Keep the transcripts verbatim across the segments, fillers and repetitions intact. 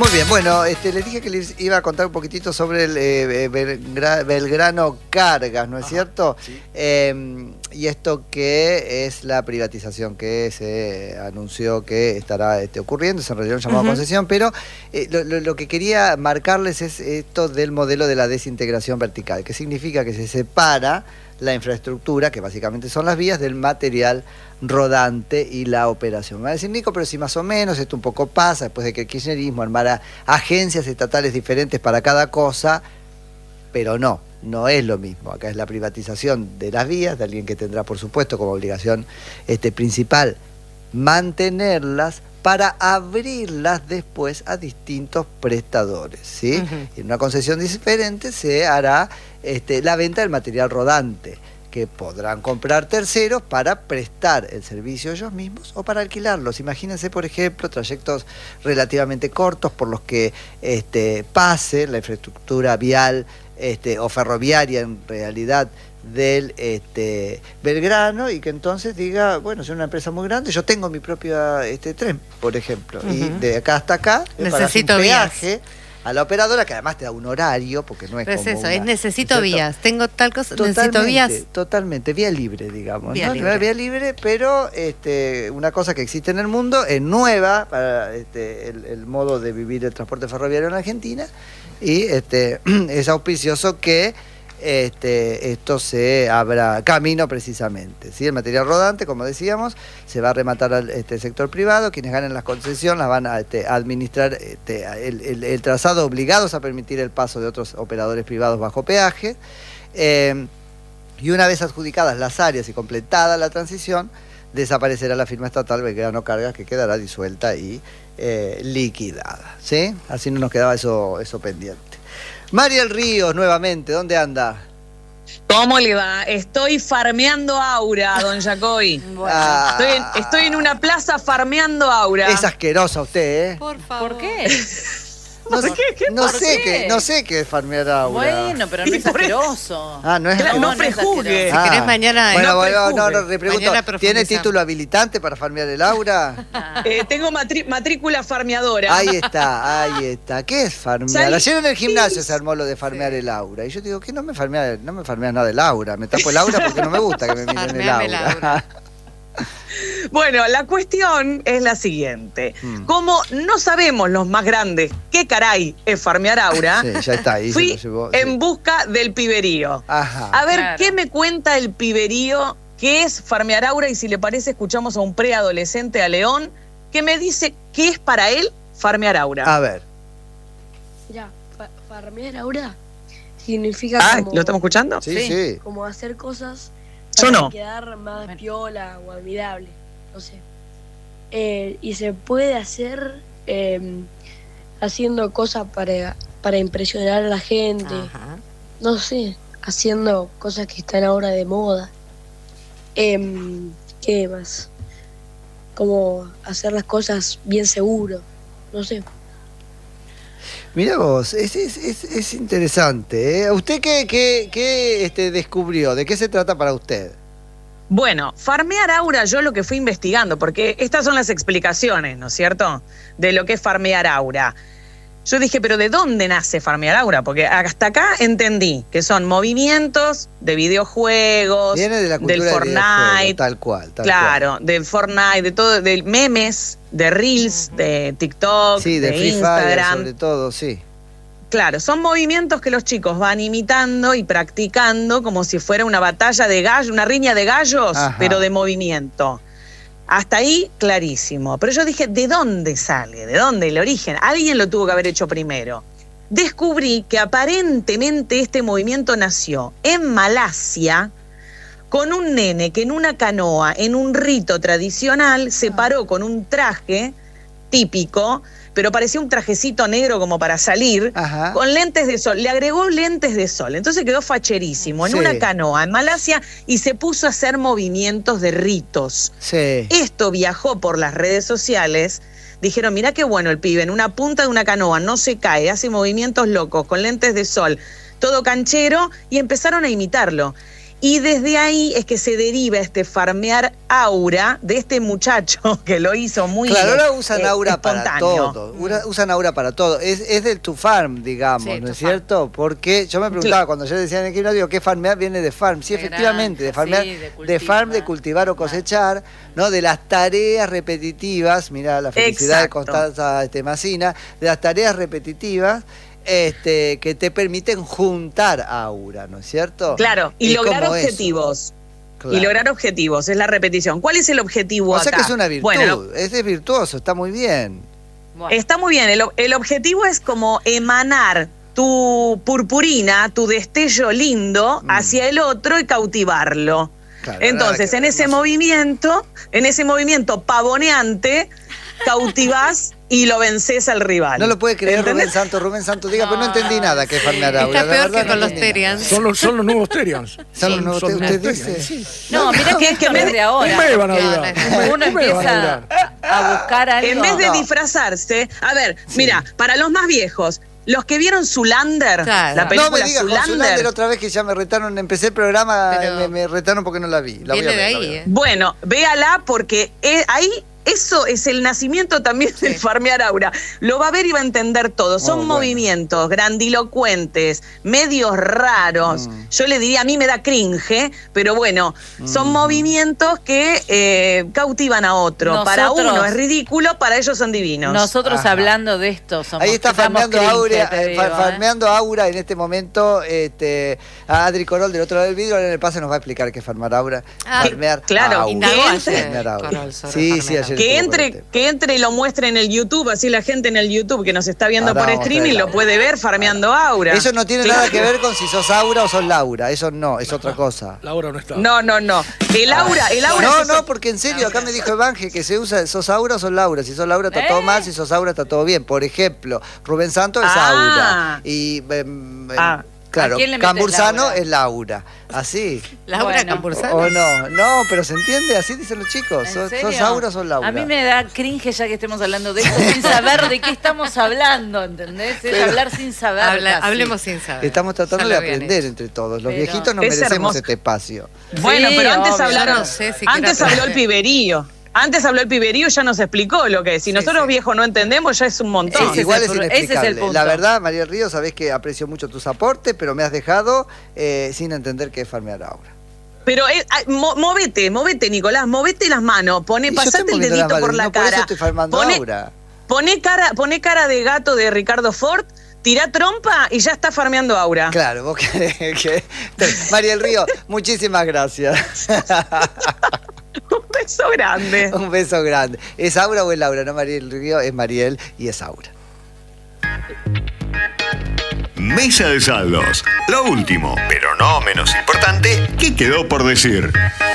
Muy bien, bueno, este, les dije que les iba a contar un poquitito sobre el eh, Belgra, Belgrano Cargas, ¿no es Ajá, cierto? Sí. Eh, y esto que es la privatización que se anunció que estará este, ocurriendo, se en realidad un llamado uh-huh. a concesión, pero eh, lo, lo, lo que quería marcarles es esto del modelo de la desintegración vertical, que significa que se separa la infraestructura, que básicamente son las vías, del material rodante y la operación. Me va a decir, Nico, pero si más o menos esto un poco pasa, después de que el kirchnerismo armara agencias estatales diferentes para cada cosa, pero no, no es lo mismo. Acá es la privatización de las vías, de alguien que tendrá, por supuesto, como obligación este, principal, mantenerlas para abrirlas después a distintos prestadores, ¿sí? Uh-huh. En una concesión diferente se hará este, la venta del material rodante, que podrán comprar terceros para prestar el servicio ellos mismos o para alquilarlos. Imagínense, por ejemplo, trayectos relativamente cortos por los que este, pase la infraestructura vial este, o ferroviaria en realidad del este, Belgrano, y que entonces diga, bueno, soy una empresa muy grande, yo tengo mi propio este, tren, por ejemplo, uh-huh. y de acá hasta acá necesito un peaje vías a la operadora, que además te da un horario, porque no es Pero como es eso, una, es necesito ¿cierto? vías, tengo tal cosa, Totalmente, necesito vías. Totalmente, vía libre, digamos. Vía, ¿no? libre. vía libre, pero este, una cosa que existe en el mundo, es nueva para este, el, el modo de vivir el transporte ferroviario en Argentina, y este, es auspicioso que Este, esto se abra camino precisamente, ¿sí? El material rodante, como decíamos, se va a rematar al este, sector privado. Quienes ganen las concesiones las van a este, administrar este, el, el, el trazado, obligados a permitir el paso de otros operadores privados bajo peaje, eh, y una vez adjudicadas las áreas y completada la transición, desaparecerá la firma estatal Belgrano Cargas, que quedará disuelta y eh, liquidada, ¿sí? Así no nos quedaba eso, eso pendiente. Mariel Ríos, nuevamente, ¿dónde anda? ¿Cómo le va? Estoy farmeando aura, don Jacoby. Bueno. Ah, estoy, en, estoy en una plaza farmeando aura. Es asquerosa usted, ¿eh? Por favor. ¿Por qué? No, ¿Por qué? ¿Qué? No ¿Por sé qué? qué, no sé qué es farmear aura. Bueno, pero no es asqueroso. Ah, no es claro, asqueroso. no prejuzgue. Ah. Si querés mañana... Bueno, no bueno, prejuzgue. no, no, le pregunto, ¿tiene título habilitante para farmear el aura? Ah. Eh, tengo matrí matrícula farmeadora. Ahí está, ahí está. ¿Qué es farmear? ¿Sabes? Ayer en el gimnasio se armó lo de farmear sí. el aura. Y yo digo, ¿qué no me farmea, no me farmea nada el aura? Me tapo el aura porque no me gusta que me miren el aura. El aura. Bueno, la cuestión es la siguiente. Hmm. Como no sabemos los más grandes qué caray es farmear aura, sí, ya está, ahí fui se lo llevó, sí. en busca del piberío. Ajá. A ver, claro. ¿qué me cuenta el piberío? ¿Qué es farmear aura? Y si le parece, escuchamos a un preadolescente, a León, que me dice qué es para él farmear aura. A ver. Mira, fa farmear aura significa ah, como... ¿lo estamos escuchando? Sí, sí. sí. Como hacer cosas Yo para no. quedar más bueno. piola o admirable, no sé. Eh, y se puede hacer eh, haciendo cosas para, para impresionar a la gente. Ajá. No sé, haciendo cosas que están ahora de moda. Eh, ¿Qué más? Como hacer las cosas bien seguro, no sé. Mirá vos, es, es, es, es interesante, ¿eh? ¿Usted qué, qué, qué este, descubrió? ¿De qué se trata para usted? Bueno, farmear aura, yo lo que fui investigando, porque estas son las explicaciones, ¿no es cierto?, de lo que es farmear aura. Yo dije, ¿pero de dónde nace farmear aura? Porque hasta acá entendí que son movimientos de videojuegos, viene de la cultura del Fortnite, tal cual, tal claro, cual. del Fortnite, de todo, de memes, de Reels, de TikTok, sí, de, de Free Instagram. Fire, sobre todo, sí. Claro, son movimientos que los chicos van imitando y practicando como si fuera una batalla de gallos, una riña de gallos, Ajá. pero de movimiento. Hasta ahí, clarísimo. Pero yo dije, ¿de dónde sale? ¿De dónde el origen? Alguien lo tuvo que haber hecho primero. Descubrí que aparentemente este movimiento nació en Malasia con un nene que en una canoa, en un rito tradicional, se paró con un traje típico, pero parecía un trajecito negro como para salir, Ajá. con lentes de sol. Le agregó lentes de sol. Entonces quedó facherísimo en sí. una canoa en Malasia y se puso a hacer movimientos de ritos. Sí. Esto viajó por las redes sociales. Dijeron, mirá qué bueno el pibe, en una punta de una canoa, no se cae, hace movimientos locos, con lentes de sol, todo canchero, y empezaron a imitarlo. Y desde ahí es que se deriva este farmear aura de este muchacho que lo hizo muy Claro, ahora usan eh, aura para espontáneo. todo. Usan aura para todo. Es, es del to farm, digamos, Sí, ¿no es to farm. cierto? Porque yo me preguntaba, cuando yo decía en el gimnasio, ¿qué farmear viene de farm? Sí, De efectivamente, de granja, farmear, sí, de de cultivar. farm, de cultivar o cosechar, ¿no? De las tareas repetitivas, mirá la felicidad Exacto. de Constanza este, Macina, de las tareas repetitivas. Este, que te permiten juntar aura, ¿no es cierto? Claro, y Es lograr como eso. objetivos. Claro. Y lograr objetivos, es la repetición. ¿Cuál es el objetivo O acá? sea que es una virtud, Bueno, lo- es, es virtuoso, está muy bien. Bueno, está muy bien. El, el objetivo es como emanar tu purpurina, tu destello lindo Mm. hacia el otro y cautivarlo. Claro, Entonces, nada que en ver, ese no sé. movimiento, en ese movimiento pavoneante, cautivás y lo vences al rival. No lo puede creer ¿Entendés? Rubén Santos, Rubén Santos, diga, pero no entendí nada que es farmear aura. está la peor verdad que no con los entendí nada. Terians. Son los, son los nuevos Terians. Son los nuevos Son Terians, nuevos usted Terians, dice. sí. no, mira que esto no es de ahora. Un mes van a porque durar. Uno Un mes- un mes van a empieza durar. a buscar algo. En vez de No. disfrazarse, a ver, mira, para los más viejos, los que vieron Zoolander, Claro. la No película me digas con Zoolander, Zoolander otra vez que ya me retaron, empecé el programa, Pero- me, me retaron porque no la vi. La voy a Viene de ver, la ahí, voy a ver. ¿eh? bueno, véala porque eh, ahí eso es el nacimiento también del farmear aura. Lo va a ver y va a entender todo. Son bueno. movimientos grandilocuentes, medios raros. Mm. Yo le diría, a mí me da cringe, pero bueno, son Mm. movimientos que eh, cautivan a otro. Para Nosotros- uno es ridículo, para ellos son divinos. Nosotros Ajá. hablando de esto somos Ahí está que damos farmeando cringe, aura, te eh, digo, fa- ¿eh? farmeando aura en este momento, este, a Adri Corol del otro lado del vidrio, ahora en el pase nos va a explicar qué es farmar aura. Ah, farmear claro, aura. indagó ayer Farmear aura. Corol sobre Sí, sí, farmear ayer Que estuvo con el entre, tema. que entre y lo muestre en el YouTube, así la gente en el YouTube que nos está viendo Ahora por vamos a streaming ver lo Laura. puede ver farmeando aura. Eso no tiene Claro. nada que ver con si sos aura o sos Laura, eso no, es otra cosa. Laura no está. No, no, no. El aura, el aura. No, es- no, porque en serio, acá me dijo Evanje que se usa, sos aura o sos Laura. Si sos Laura está todo ¿Eh? mal, si sos aura está todo bien. Por ejemplo, Rubén Santos es Ah. aura. Y, em, em, Ah. claro, ¿A quién le metes Cambursano Laura? es Laura. Así. Laura Bueno. Cambursano. ¿O no? No, pero se entiende, así dicen los chicos. ¿En ¿Sos, serio? sos aura o sos Laura? A mí me da cringe ya que estemos hablando de esto sin saber de qué estamos hablando, ¿entendés? Es Pero- hablar sin saber. Habla- casi. hablemos sin saber. Estamos tratando Ya de lo habían aprender hecho. entre todos. Los Pero- viejitos no Es merecemos hermoso. este espacio. Bueno, Sí, pero antes obvio. hablaron, Yo no sé si antes quiero habló el aprender. piberío. Antes habló el piberío y ya nos explicó lo que es. Si Sí, nosotros sí. viejos no entendemos, ya es un montón. Ese es Igual el es pu- ese es el inexplicable. punto. La verdad, María Río, sabés que aprecio mucho tus aportes, pero me has dejado eh, sin entender qué es farmear aura. Pero eh, ah, mo- movete, movete, Nicolás, movete las manos, pone, Y yo pasate estoy el moviendo las dedito por manos, la no, por eso cara. estoy farmando Pone- aura. Pone cara, pone cara de gato de Ricardo Ford, tira trompa y ya está farmeando aura. Claro, vos querés que... María del Río, muchísimas gracias. Un beso grande. Un beso grande. ¿Es Aura o es Laura? No, María del Río, es Mariel y es Aura. Mesa de saldos. Lo último, pero no menos importante, ¿qué quedó por decir?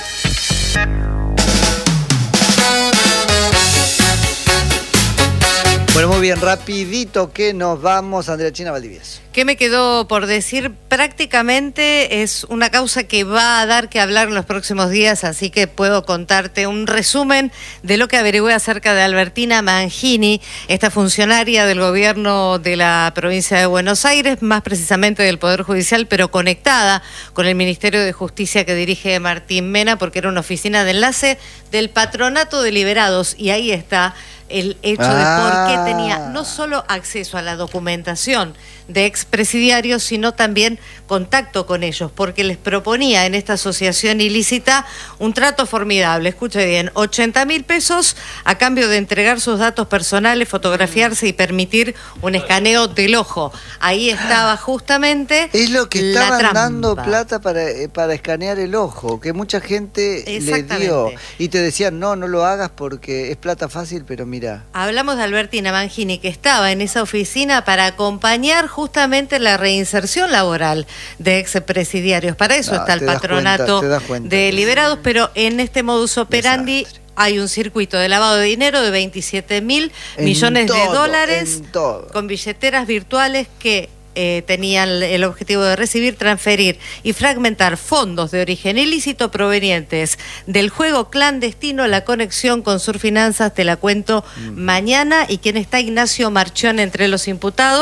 Bueno, muy bien, rapidito que nos vamos, Andrea China Valdivieso. ¿Qué me quedó por decir? Prácticamente es una causa que va a dar que hablar en los próximos días, así que puedo contarte un resumen de lo que averigüé acerca de Albertina Mangini, esta funcionaria del gobierno de la provincia de Buenos Aires, más precisamente del Poder Judicial, pero conectada con el Ministerio de Justicia que dirige Martín Mena, porque era una oficina de enlace del Patronato de Liberados, y ahí está el hecho Ah. de por qué tenía no solo acceso a la documentación de expresidiarios, sino también contacto con ellos, porque les proponía en esta asociación ilícita un trato formidable. Escuche bien, ochenta mil pesos a cambio de entregar sus datos personales, fotografiarse y permitir un escaneo del ojo. Ahí estaba justamente Es lo que la estaban trampa. dando plata para, eh, para escanear el ojo, que mucha gente le Exactamente. dio. Y te decían, no, no lo hagas porque es plata fácil, pero mira. Hablamos de Albertina Mangini, que estaba en esa oficina para acompañar justamente la reinserción laboral de expresidiarios. Para eso No, está el te das patronato cuenta, te das cuenta. de liberados, pero en este modus operandi Desastre. hay un circuito de lavado de dinero de veintisiete mil En millones de todo, dólares en todo. con billeteras virtuales que eh, tenían el objetivo de recibir, transferir y fragmentar fondos de origen ilícito provenientes del juego clandestino. La conexión con Surfinanzas te la cuento mañana. Y quién está, Ignacio Marchón, entre los imputados, como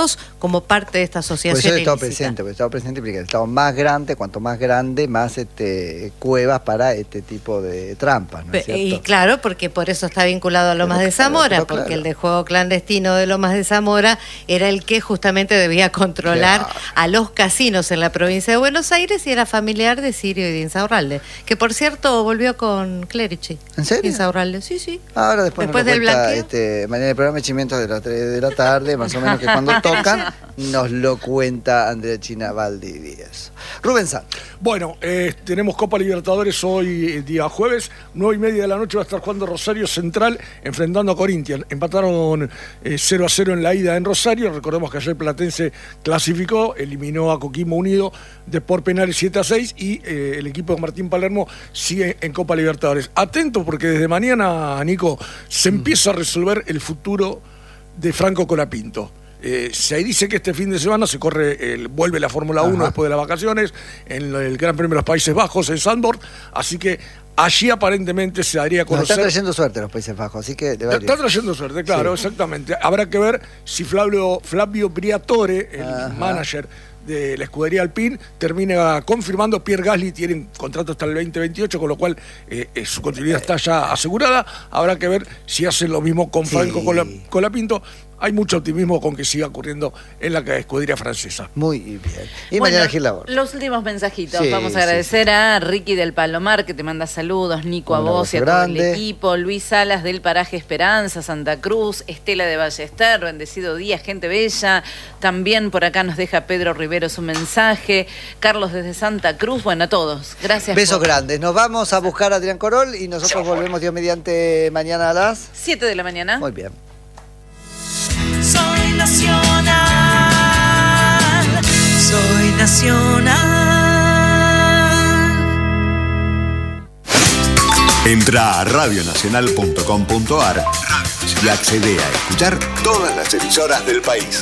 como parte de esta asociación Por eso el Estado ilícita. presente, porque el Estado presente implica el Estado más grande, cuanto más grande, más este, cuevas para este tipo de trampas, ¿no es cierto? Y claro, porque por eso está vinculado a Lomas Pero de Zamora, claro, porque claro. el de juego clandestino de Lomas de Zamora era el que justamente debía controlar Claro. a los casinos en la provincia de Buenos Aires y era familiar de Sirio y de Insaurralde, que por cierto volvió con Clerici. ¿En serio? Insaurralde, sí, sí. Ahora después, Después nos del lo cuenta, blanqueo. este, mañana el programa de Chimientos de las tres de la tarde, más o menos que cuando tocan, nos lo cuenta Andrea China Valdivieso. Rubén Santos. Bueno, eh, tenemos Copa Libertadores hoy, eh, día jueves, nueve y media de la noche va a estar jugando Rosario Central enfrentando a Corinthians. Empataron eh, cero a cero en la ida en Rosario. Recordemos que ayer Platense clasificó, eliminó a Coquimbo Unido de por penales siete a seis y eh, el equipo de Martín Palermo sigue en Copa Libertadores. Atento porque desde mañana, Nico, se empieza a resolver el futuro de Franco Colapinto. Eh, se dice que este fin de semana se corre, el, vuelve la Fórmula uno después de las vacaciones, en el Gran Premio de los Países Bajos, en Zandvoort, así que allí aparentemente se daría a Nos conocer... están trayendo suerte los Países Bajos, así que... le va a ir Está bien. trayendo suerte, claro, Sí. exactamente. Habrá que ver si Flavio, Flavio Briatore, el Ajá. manager de la escudería Alpine, termina confirmando. Pierre Gasly tiene contrato hasta el veinte veintiocho, con lo cual eh, eh, su continuidad está ya asegurada. Habrá que ver si hacen lo mismo con Sí. Franco Cola- Colapinto. Hay mucho optimismo con que siga ocurriendo en la escudería francesa. Muy bien. Y Bueno, mañana Gil Labor. los últimos mensajitos. Sí, Vamos a sí, agradecer a Ricky del Palomar, que te manda saludos, Nico a Un vos y a abrazo todo el grande. equipo, Luis Salas del Paraje Esperanza, Santa Cruz, Estela de Ballester, bendecido día, gente bella. También por acá nos deja Pedro Rivero su mensaje, Carlos desde Santa Cruz, bueno, a todos. Gracias. Besos por... grandes. Nos vamos a buscar a Adrián Corol y nosotros volvemos, Dios mediante, mañana a las... siete de la mañana. Muy bien. Soy nacional, soy nacional. Entra a radio nacional punto com punto a r y accede a escuchar todas las emisoras del país.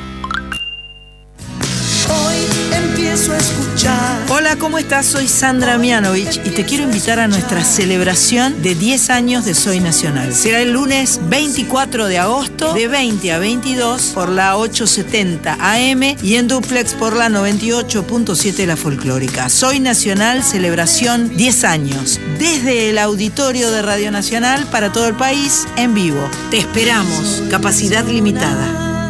Hoy empiezo a escuchar. Hola, ¿cómo estás? Soy Sandra Mianovich y te quiero invitar a nuestra celebración de diez años de Soy Nacional. Será el lunes veinticuatro de agosto de veinte a veintidós por la ochocientos setenta A M y en duplex por la noventa y ocho punto siete La Folclórica. Soy Nacional, celebración diez años. Desde el auditorio de Radio Nacional para todo el país en vivo. Te esperamos. Capacidad limitada.